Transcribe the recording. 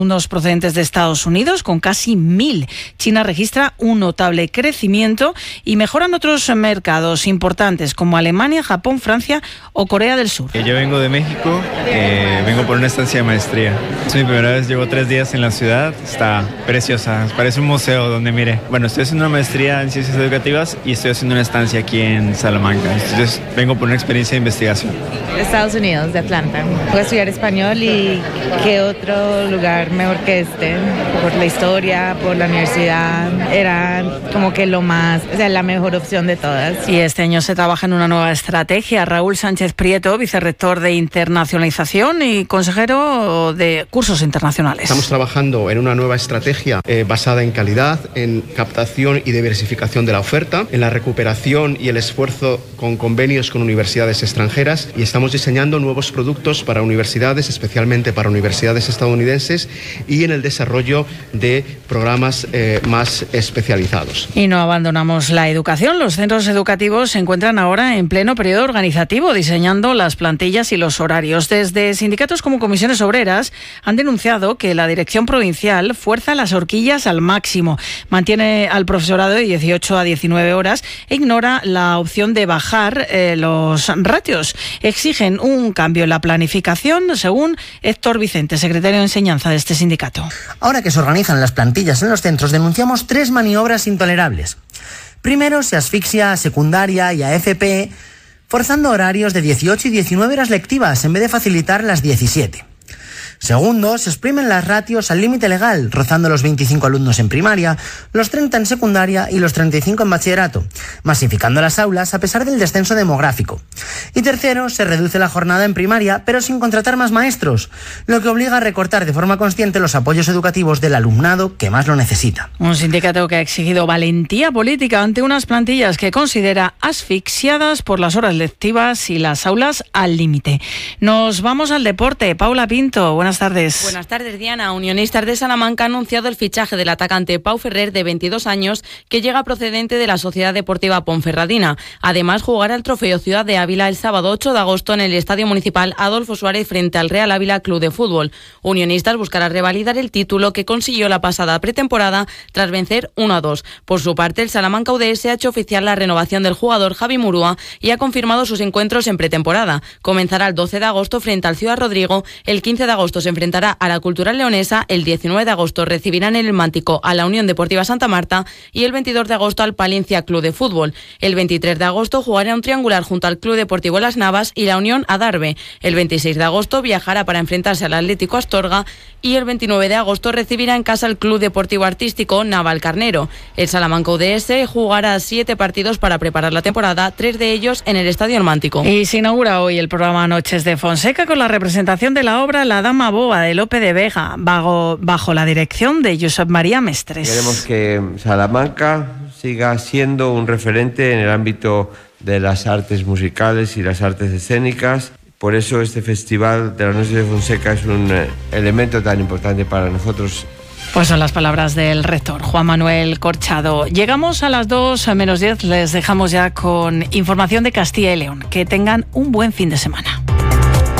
Unos procedentes de Estados Unidos, con casi 1.000. China registra un notable crecimiento y mejoran otros mercados importantes como Alemania, Japón, Francia o Corea del Sur. Yo vengo de México, vengo por una estancia de maestría. Es mi primera vez, llevo 3 días en la ciudad, está preciosa, parece un museo donde mire. Bueno, estoy haciendo una maestría en ciencias educativas y estoy haciendo una estancia aquí en Salamanca. Entonces vengo por una experiencia de investigación. De Estados Unidos, de Atlanta. Voy a estudiar español y qué otro lugar mejor que este, por la historia, por la universidad, era como que lo más, o sea, la mejor opción de todas. Y este año se trabaja en una nueva estrategia. Raúl Sánchez Prieto, vicerrector de Internacionalización y consejero de Cursos Internacionales. Estamos trabajando en una nueva estrategia basada en calidad, en captación y diversificación de la oferta, en la recuperación y el esfuerzo con convenios con universidades extranjeras, y estamos diseñando nuevos productos para universidades, especialmente para universidades estadounidenses, y en el desarrollo de programas más especializados. Y no abandonamos la educación. Los centros educativos se encuentran ahora en pleno periodo organizativo, diseñando las plantillas y los horarios. Desde sindicatos como Comisiones Obreras han denunciado que la dirección provincial fuerza las horquillas al máximo, mantiene al profesorado de 18 a 19 horas e ignora la opción de bajar los ratios. Exigen un cambio en la planificación, según Héctor Vicente, secretario de Enseñanza de este sindicato. Ahora que se organizan las plantillas en los centros, denunciamos 3 maniobras intolerables. Primero, se asfixia a secundaria y a FP, forzando horarios de 18 y 19 horas lectivas en vez de facilitar las 17. Segundo, se exprimen las ratios al límite legal, rozando los 25 alumnos en primaria, los 30 en secundaria y los 35 en bachillerato, masificando las aulas a pesar del descenso demográfico. Y tercero, se reduce la jornada en primaria, pero sin contratar más maestros, lo que obliga a recortar de forma consciente los apoyos educativos del alumnado que más lo necesita. Un sindicato que ha exigido valentía política ante unas plantillas que considera asfixiadas por las horas lectivas y las aulas al límite. Nos vamos al deporte. Paula Pinto, buenas tardes. Buenas tardes, Diana. Unionistas de Salamanca ha anunciado el fichaje del atacante Pau Ferrer, de 22 años, que llega procedente de la Sociedad Deportiva Ponferradina. Además, jugará el Trofeo Ciudad de Ávila el sábado 8 de agosto en el Estadio Municipal Adolfo Suárez frente al Real Ávila Club de Fútbol. Unionistas buscará revalidar el título que consiguió la pasada pretemporada tras vencer 1-2. Por su parte, el Salamanca UDS ha hecho oficial la renovación del jugador Javi Murúa y ha confirmado sus encuentros en pretemporada. Comenzará el 12 de agosto frente al Ciudad Rodrigo, el 15 de agosto se enfrentará a la Cultural Leonesa, el 19 de agosto recibirán en el Mántico a la Unión Deportiva Santa Marta y el 22 de agosto al Palencia Club de Fútbol. El 23 de agosto jugará un triangular junto al Club Deportivo Las Navas y la Unión Adarve. El 26 de agosto viajará para enfrentarse al Atlético Astorga y el 29 de agosto recibirá en casa al Club Deportivo Artístico Navalcarnero. El Salamanca UDS jugará 7 partidos para preparar la temporada, 3 de ellos en el Estadio El Mántico. Y se inaugura hoy el programa Noches de Fonseca con la representación de la obra La Dama Boba de Lope de Vega, bajo la dirección de Josep María Mestres. Queremos que Salamanca siga siendo un referente en el ámbito de las artes musicales y las artes escénicas. Por eso este festival de las Noches de Fonseca es un elemento tan importante para nosotros. Pues son las palabras del rector, Juan Manuel Corchado. Llegamos a las 2:10, les dejamos ya con información de Castilla y León. Que tengan un buen fin de semana.